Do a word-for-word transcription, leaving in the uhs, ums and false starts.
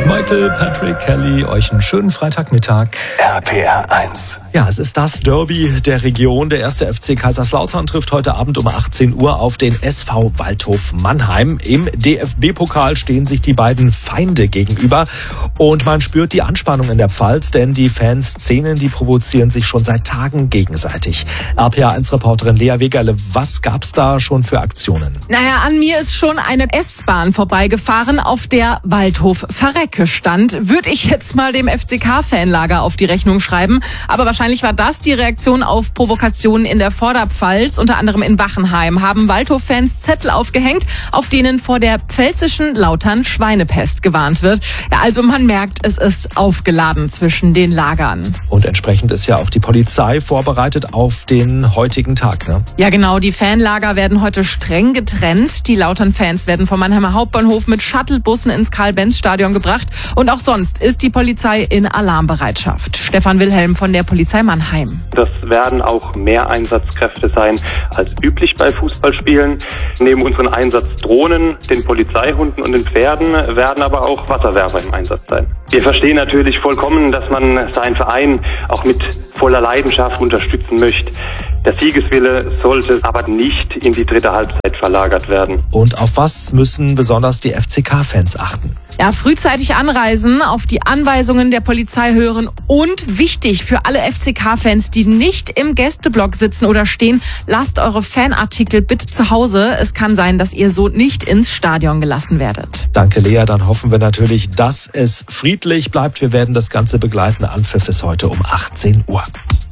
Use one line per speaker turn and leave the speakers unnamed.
Michael Patrick Kelly, euch einen schönen Freitagmittag.
R P R eins.
Ja, es ist das Derby der Region. Der erste F C Kaiserslautern trifft heute Abend um achtzehn Uhr auf den S V Waldhof Mannheim. Im D F B-Pokal stehen sich die beiden Feinde gegenüber. Und man spürt die Anspannung in der Pfalz, denn die Fanszenen, die provozieren sich schon seit Tagen gegenseitig. R P R eins-Reporterin Lea Wegerle, was gab's da schon für Aktionen?
Naja, an mir ist schon eine S-Bahn vorbeigefahren, auf der Waldhof Verrecke stand. Würde ich jetzt mal dem F C K-Fanlager auf die Rechnung schreiben. Aber wahrscheinlich war das die Reaktion auf Provokationen in der Vorderpfalz. Unter anderem in Wachenheim haben Waldhof-Fans Zettel aufgehängt, auf denen vor der pfälzischen Lautern-Schweinepest gewarnt wird. Ja, also man merkt, es ist aufgeladen zwischen den Lagern.
Und entsprechend ist ja auch die Polizei vorbereitet auf den heutigen Tag, ne?
Ja genau, die Fanlager werden heute streng getrennt. Die Lautern-Fans werden vom Mannheimer Hauptbahnhof mit Shuttlebussen ins Karl-Benz-Stadion gebracht. Und auch sonst ist die Polizei in Alarmbereitschaft. Stefan Wilhelm von der Polizei Mannheim.
Das werden auch mehr Einsatzkräfte sein als üblich bei Fußballspielen. Neben unseren Einsatzdrohnen, den Polizeihunden und den Pferden werden aber auch Wasserwerfer im Einsatz sein. Wir verstehen natürlich vollkommen, dass man seinen Verein auch mit voller Leidenschaft unterstützen möchte. Der Siegeswille sollte aber nicht in die dritte Halbzeit verlagert werden.
Und auf was müssen besonders die F C K-Fans achten?
Ja, frühzeitig anreisen, auf die Anweisungen der Polizei hören und wichtig für alle F C K-Fans, die nicht im Gästeblock sitzen oder stehen, lasst eure Fanartikel bitte zu Hause. Es kann sein, dass ihr so nicht ins Stadion gelassen werdet.
Danke, Lea. Dann hoffen wir natürlich, dass es friedlich bleibt. Wir werden das Ganze begleiten. Anpfiff ist heute um achtzehn Uhr.